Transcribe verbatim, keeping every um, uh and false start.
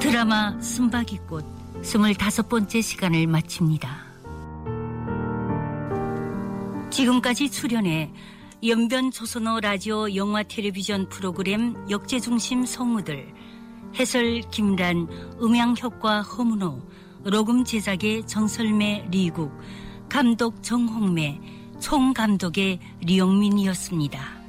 드라마 순박이꽃 스물다섯 번째 시간을 마칩니다. 지금까지 출연해 연변 조선어 라디오 영화 텔레비전 프로그램 역제중심 성우들, 해설 김란, 음향효과 허문호, 녹음 제작의 정설매 리국, 감독 정홍매, 총감독의 리영민이었습니다.